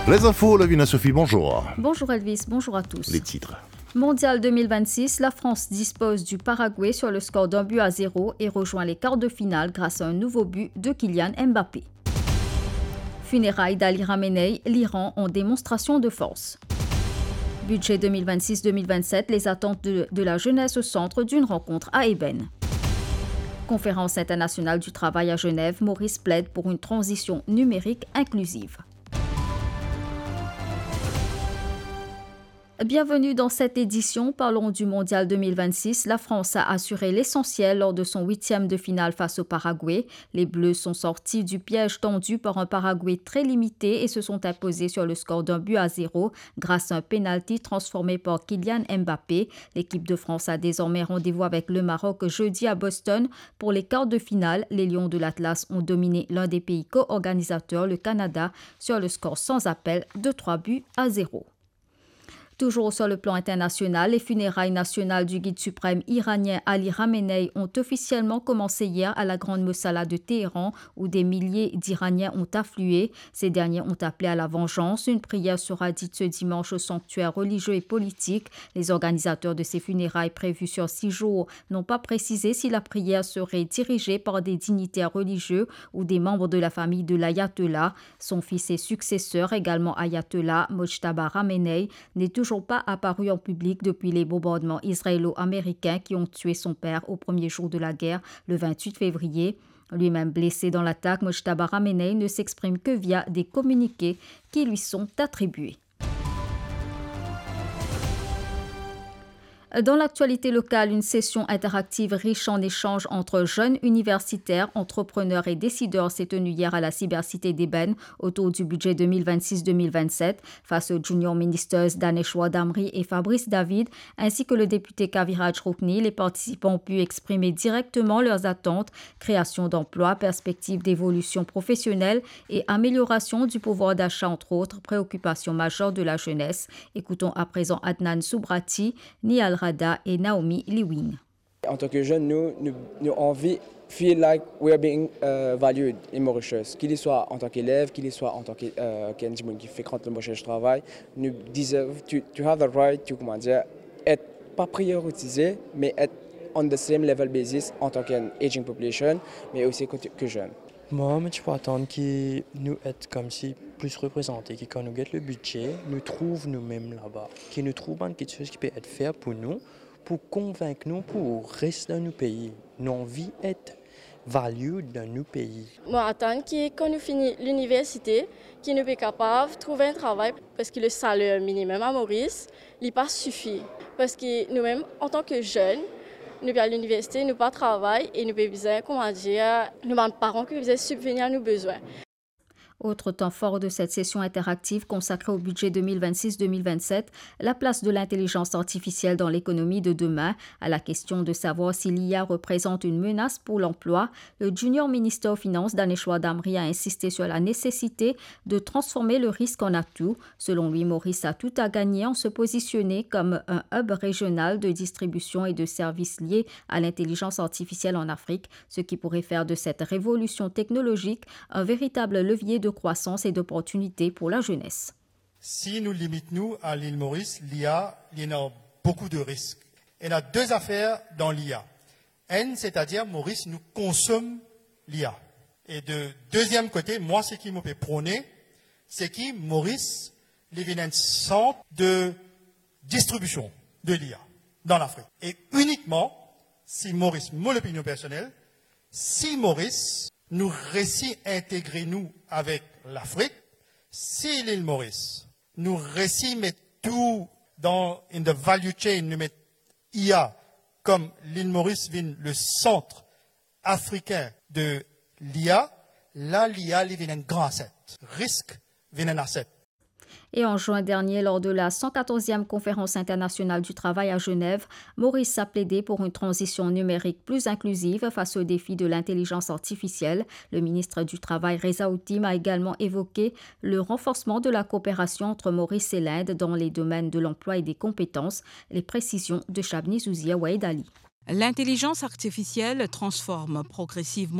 Les infos, Lavina Sophie, bonjour. Bonjour Elvis, bonjour à tous. Les titres. Mondial 2026, la France dispose du Paraguay sur le score d'1-0 et rejoint les quarts de finale grâce à un nouveau but de Kylian Mbappé. Funérailles d'Ali Khamenei, l'Iran en démonstration de force. Budget 2026-2027, les attentes de la jeunesse au centre d'une rencontre à Eben. Conférence internationale du travail à Genève, Maurice plaide pour une transition numérique inclusive. Bienvenue dans cette édition. Parlons du Mondial 2026. La France a assuré l'essentiel lors de son 8e de finale face au Paraguay. Les Bleus sont sortis du piège tendu par un Paraguay très limité et se sont imposés sur le score d'1-0 grâce à un pénalty transformé par Kylian Mbappé. L'équipe de France a désormais rendez-vous avec le Maroc jeudi à Boston. Pour les quarts de finale, les Lions de l'Atlas ont dominé l'un des pays co-organisateurs, le Canada, sur le score sans appel de 3-0. Toujours sur le plan international, les funérailles nationales du guide suprême iranien Ali Khamenei ont officiellement commencé hier à la Grande Mosala de Téhéran, où des milliers d'Iraniens ont afflué. Ces derniers ont appelé à la vengeance. Une prière sera dite ce dimanche au sanctuaire religieux et politique. Les organisateurs de ces funérailles prévues sur 6 jours n'ont pas précisé si la prière serait dirigée par des dignitaires religieux ou des membres de la famille de l'ayatollah. Son fils et successeur, également ayatollah, Mojtaba Khamenei, n'est toujours pas apparu en public depuis les bombardements israélo-américains qui ont tué son père au premier jour de la guerre, le 28 février. Lui-même blessé dans l'attaque, Mojtaba Khamenei ne s'exprime que via des communiqués qui lui sont attribués. Dans l'actualité locale, une session interactive riche en échanges entre jeunes universitaires, entrepreneurs et décideurs s'est tenue hier à la cybercité d'Eben autour du budget 2026-2027 face aux junior ministers Daneshwa Damri et Fabrice David, ainsi que le député Kaviraj Roukni. Les participants ont pu exprimer directement leurs attentes, création d'emplois, perspectives d'évolution professionnelle et amélioration du pouvoir d'achat, entre autres préoccupations majeures de la jeunesse. Écoutons à présent Adnan Soubrati, Nial Rada et Naomi Liwing. En tant que jeunes, nous envie feel like we are being valued in Mauritius, qu'il soit en tant qu'élève, qu'il soit en tant qu'individu qui fait quand le Mauritius travail, nous deserve to have the right to, comment dire, être pas prioritisé, mais être on the same level basis en tant qu'aging population, mais aussi que jeune. Moi, je peux attendre qu'ils nous aident comme si plus représentés, qui quand nous gagnons le budget, nous trouvent nous-mêmes là-bas, qui nous trouvent quelque chose qui peut être fait pour nous, pour convaincre nous, pour rester dans nos pays. Nous envie d'être valued dans nos pays. Moi, attendre quand nous finissons l'université, qui nous est capable de trouver un travail, parce que le salaire minimum à Maurice, il pas suffit. Parce que nous-mêmes, en tant que jeunes, nous sommes à l'université, nous pas travail et nous avons besoin, nous avons des parents qui besoin subvenir à nos besoins. Autre temps fort de cette session interactive consacrée au budget 2026-2027, la place de l'intelligence artificielle dans l'économie de demain. À la question de savoir si l'IA représente une menace pour l'emploi, le junior ministre aux Finances, Daneshwa Damri, a insisté sur la nécessité de transformer le risque en atout. Selon lui, Maurice a tout à gagner en se positionnant comme un hub régional de distribution et de services liés à l'intelligence artificielle en Afrique, ce qui pourrait faire de cette révolution technologique un véritable levier de croissance et d'opportunités pour la jeunesse. Si nous limitons à l'île Maurice, l'IA, il y a beaucoup de risques. Il y a deux affaires dans l'IA. C'est-à-dire Maurice, nous consommons l'IA. Et de deuxième côté, moi, ce qui me fait prôner, c'est que Maurice, il y a un centre de distribution de l'IA dans l'Afrique. Et uniquement, si Maurice, mon opinion personnelle, si Maurice nous réussit à intégrer nous avec l'Afrique, si l'île Maurice nous réussit mettre tout dans in the value chain, nous mettre IA comme l'île Maurice vient le centre africain de l'IA, là l'IA vient un grand asset, risque vient un asset. Et en juin dernier, lors de la 114e conférence internationale du travail à Genève, Maurice a plaidé pour une transition numérique plus inclusive face aux défis de l'intelligence artificielle. Le ministre du Travail, Reza Outim, a également évoqué le renforcement de la coopération entre Maurice et l'Inde dans les domaines de l'emploi et des compétences. Les précisions de Shabni Zouzia Waïd Ali. L'intelligence artificielle transforme progressivement